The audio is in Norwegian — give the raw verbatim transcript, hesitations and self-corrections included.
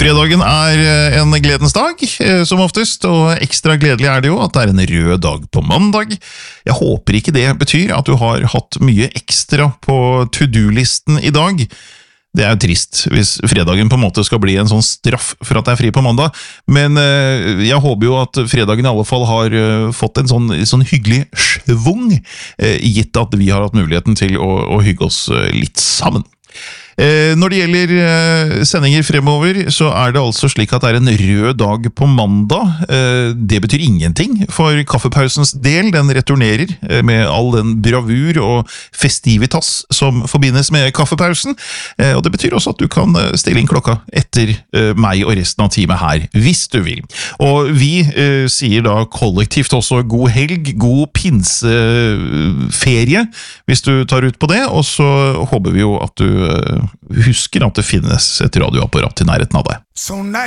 Fredagen er en gledens dag, som oftest, og ekstra gledelig er det jo at det er en rød dag på mandag. Jeg håper ikke det betyr at du har hatt mye ekstra på to-do-listen i dag. Det er jo trist hvis fredagen på en måte skal bli en sånn straff for at det er fri på mandag, men jeg håper jo at fredagen i alle fall har fått en sånn, sånn hyggelig svung, gitt at vi har hatt muligheten til å, å hygge oss litt sammen. Når det gjelder sendinger fremover, så er det altså slik at det er en rød dag på mandag. Det betyr ingenting for kaffepausens del. Den returnerer med all den bravur og festivitas som forbindes med kaffepausen. Og det betyr også at du kan stille inn klokka etter meg og resten av teamet her, hvis du vil. Og vi sier da kollektivt også god helg, god pinseferie, hvis du tar ut på det. Og så håper vi jo at du husker at det finnes et radioapparat i nærheten av deg.